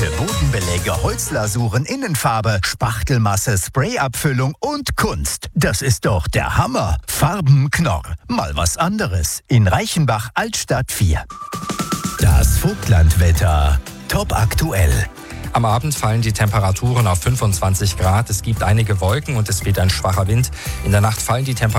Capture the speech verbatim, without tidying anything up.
Lackierte Bodenbeläge, Holzlasuren, Innenfarbe, Spachtelmasse, Sprayabfüllung und Kunst. Das ist doch der Hammer. Farben Knorr. Mal was anderes. In Reichenbach, Altstadt vier. Das Vogtlandwetter. Top aktuell. Am Abend fallen die Temperaturen auf fünfundzwanzig Grad. Es gibt einige Wolken und es weht ein schwacher Wind. In der Nacht fallen die Temperaturen